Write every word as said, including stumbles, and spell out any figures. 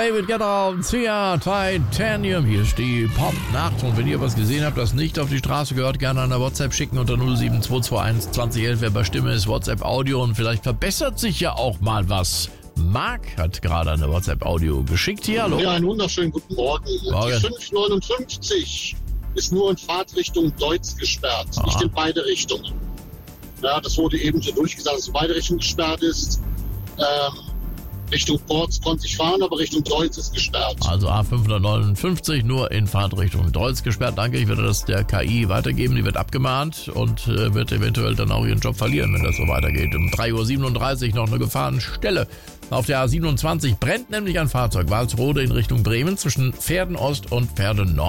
David Guetta und Sia, Titanium. Hier ist die Pop-Nacht. Und wenn ihr was gesehen habt, das nicht auf die Straße gehört, gerne an der WhatsApp schicken unter null sieben zwei zwei eins zwanzig elf. Wer bei Stimme ist, WhatsApp-Audio. Und vielleicht verbessert sich ja auch mal was. Marc hat gerade eine WhatsApp-Audio geschickt. Hier, hallo. Ja, einen wunderschönen guten Morgen. Morgen. Die fünf neunundfünfzig ist nur in Fahrtrichtung Deutz gesperrt, Aha. nicht in beide Richtungen. Ja, das wurde eben so durchgesagt, dass in beide Richtungen gesperrt ist. Ähm, Richtung Porz konnte ich fahren, aber Richtung Deutz ist gesperrt. Also A fünfhundertneunundfünfzig nur in Fahrtrichtung Deutz gesperrt. Danke, ich werde das der K I weitergeben. Die wird abgemahnt und äh, wird eventuell dann auch ihren Job verlieren, wenn das so weitergeht. Um drei Uhr siebenunddreißig noch eine Gefahrenstelle. Auf der A siebenundzwanzig brennt nämlich ein Fahrzeug Walsrode in Richtung Bremen zwischen Pferden Ost und Pferden Nord.